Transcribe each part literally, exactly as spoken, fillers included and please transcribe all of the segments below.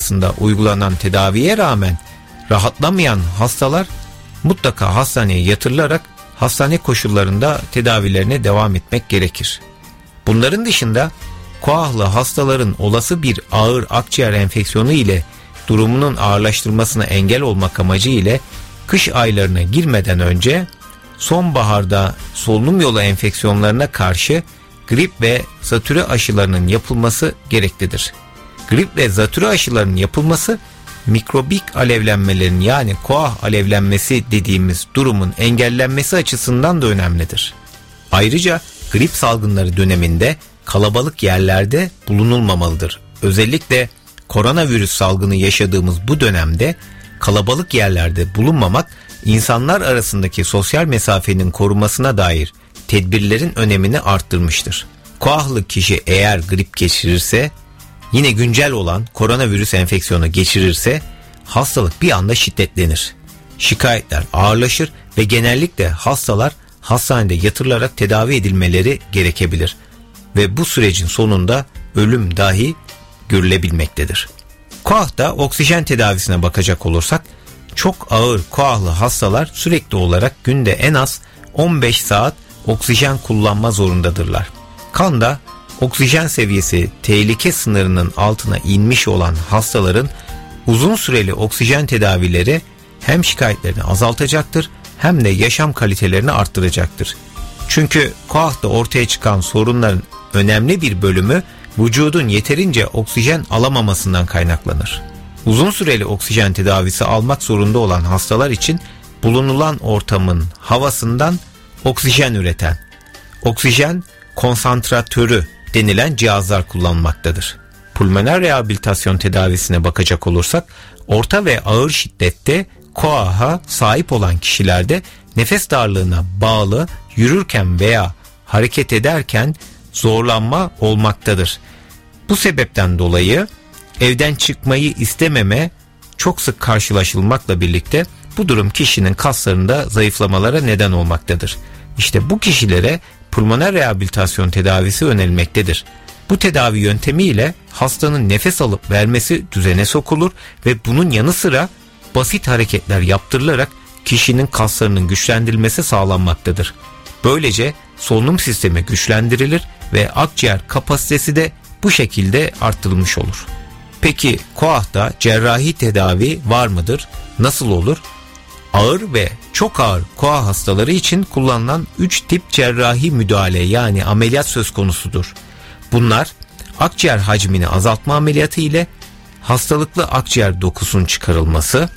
sırasında uygulanan tedaviye rağmen rahatlamayan hastalar mutlaka hastaneye yatırılarak hastane koşullarında tedavilerine devam etmek gerekir. Bunların dışında koahlı hastaların olası bir ağır akciğer enfeksiyonu ile durumunun ağırlaştırmasına engel olmak amacı ile kış aylarına girmeden önce sonbaharda solunum yolu enfeksiyonlarına karşı grip ve zatürre aşılarının yapılması gereklidir. Grip ve zatürre aşılarının yapılması mikrobik alevlenmelerin yani koah alevlenmesi dediğimiz durumun engellenmesi açısından da önemlidir. Ayrıca grip salgınları döneminde kalabalık yerlerde bulunulmamalıdır. Özellikle koronavirüs salgını yaşadığımız bu dönemde kalabalık yerlerde bulunmamak insanlar arasındaki sosyal mesafenin korunmasına dair tedbirlerin önemini arttırmıştır. Koahlı kişi eğer grip geçirirse, yine güncel olan koronavirüs enfeksiyonu geçirirse hastalık bir anda şiddetlenir. Şikayetler ağırlaşır ve genellikle hastalar hastanede yatırılarak tedavi edilmeleri gerekebilir ve bu sürecin sonunda ölüm dahi görülebilmektedir. Koah'ta oksijen tedavisine bakacak olursak, çok ağır koahlı hastalar sürekli olarak günde en az on beş saat oksijen kullanma zorundadırlar. Kanda oksijen seviyesi tehlike sınırının altına inmiş olan hastaların uzun süreli oksijen tedavileri hem şikayetlerini azaltacaktır hem de yaşam kalitelerini arttıracaktır. Çünkü koahta ortaya çıkan sorunların önemli bir bölümü vücudun yeterince oksijen alamamasından kaynaklanır. Uzun süreli oksijen tedavisi almak zorunda olan hastalar için bulunulan ortamın havasından oksijen üreten, oksijen konsantratörü denilen cihazlar kullanmaktadır. Pulmoner rehabilitasyon tedavisine bakacak olursak, orta ve ağır şiddette koaha sahip olan kişilerde nefes darlığına bağlı yürürken veya hareket ederken zorlanma olmaktadır. Bu sebepten dolayı evden çıkmayı istememe çok sık karşılaşılmakla birlikte bu durum kişinin kaslarında zayıflamalara neden olmaktadır. İşte bu kişilere pulmoner rehabilitasyon tedavisi önerilmektedir. Bu tedavi yöntemiyle hastanın nefes alıp vermesi düzene sokulur ve bunun yanı sıra basit hareketler yaptırılarak kişinin kaslarının güçlendirilmesi sağlanmaktadır. Böylece solunum sistemi güçlendirilir ve akciğer kapasitesi de bu şekilde arttırılmış olur. Peki koahta cerrahi tedavi var mıdır? Nasıl olur? Ağır ve çok ağır koah hastaları için kullanılan üç tip cerrahi müdahale yani ameliyat söz konusudur. Bunlar akciğer hacmini azaltma ameliyatı ile hastalıklı akciğer dokusunun çıkarılması,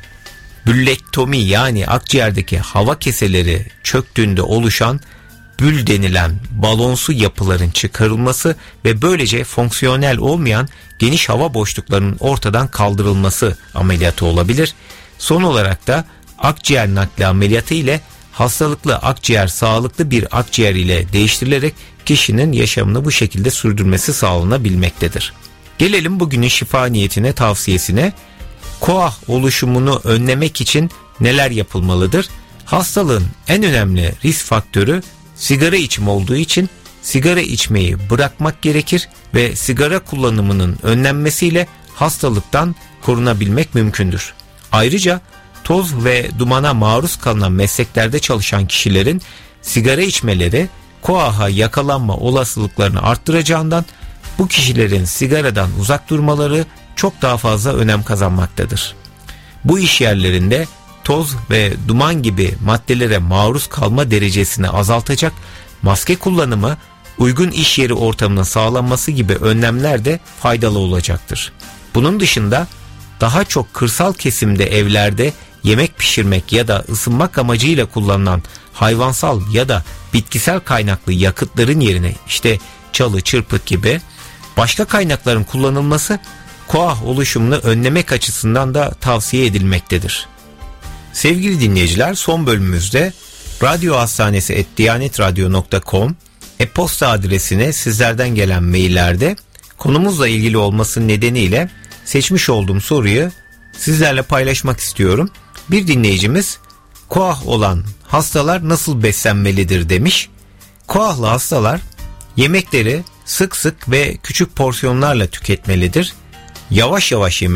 büllektomi yani akciğerdeki hava keseleri çöktüğünde oluşan bül denilen balonsu yapıların çıkarılması ve böylece fonksiyonel olmayan geniş hava boşluklarının ortadan kaldırılması ameliyatı olabilir. Son olarak da akciğer nakli ameliyatı ile hastalıklı akciğer sağlıklı bir akciğer ile değiştirilerek kişinin yaşamını bu şekilde sürdürmesi sağlanabilmektedir. Gelelim bugünün şifa niyetine tavsiyesine. Koah oluşumunu önlemek için neler yapılmalıdır? Hastalığın en önemli risk faktörü sigara içimi olduğu için sigara içmeyi bırakmak gerekir ve sigara kullanımının önlenmesiyle hastalıktan korunabilmek mümkündür. Ayrıca toz ve dumana maruz kalınan mesleklerde çalışan kişilerin sigara içmeleri koaha yakalanma olasılıklarını arttıracağından bu kişilerin sigaradan uzak durmaları çok daha fazla önem kazanmaktadır. Bu iş yerlerinde toz ve duman gibi maddelere maruz kalma derecesini azaltacak maske kullanımı, uygun iş yeri ortamının sağlanması gibi önlemler de faydalı olacaktır. Bunun dışında daha çok kırsal kesimde evlerde yemek pişirmek ya da ısınmak amacıyla kullanılan hayvansal ya da bitkisel kaynaklı yakıtların yerine işte çalı, çırpık gibi başka kaynakların kullanılması koah oluşumunu önlemek açısından da tavsiye edilmektedir. Sevgili dinleyiciler, son bölümümüzde radyo hastanesi et diyanetradyo nokta com e-posta adresine sizlerden gelen maillerde konumuzla ilgili olması nedeniyle seçmiş olduğum soruyu sizlerle paylaşmak istiyorum. Bir dinleyicimiz koah olan hastalar nasıl beslenmelidir demiş. Koahlı hastalar yemekleri sık sık ve küçük porsiyonlarla tüketmelidir. Yavaş yavaş yemek